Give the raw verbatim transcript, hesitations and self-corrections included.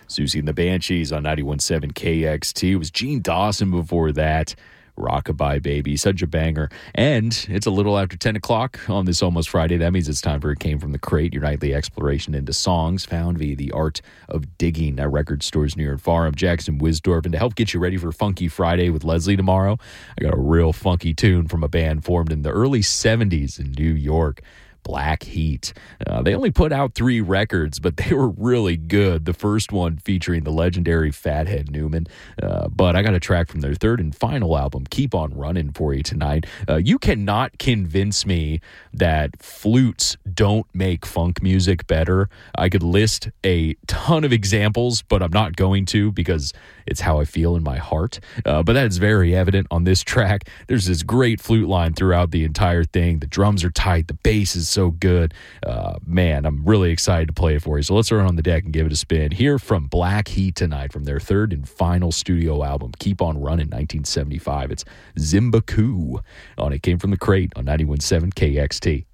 Susie and the Banshees on ninety-one point seven K X T. It was Gene Dawson before that. Rockabye Baby, such a banger. And it's a little after ten o'clock on this almost Friday. That means it's time for It Came From the Crate, your nightly exploration into songs found via the art of digging at record stores near and far. I'm Jackson Wisdorf, and to help get you ready for Funky Friday with Leslie tomorrow, I got a real funky tune from a band formed in the early seventies in New York. Black Heat. Uh, they only put out three records, but they were really good. The first one featuring the legendary Fathead Newman. Uh, but I got a track from their third and final album, Keep On Running, for you tonight. Uh, you cannot convince me that flutes don't make funk music better. I could list a ton of examples, but I'm not going to because it's how I feel in my heart. Uh, but that's very evident on this track. There's this great flute line throughout the entire thing. The drums are tight. The bass is so good. Uh, man, I'm really excited to play it for you. So let's throw it on the deck and give it a spin. Here from Black Heat tonight from their third and final studio album, Keep On Running, nineteen seventy-five. It's Zimbacoo on It Came From the Crate on ninety-one point seven K X T.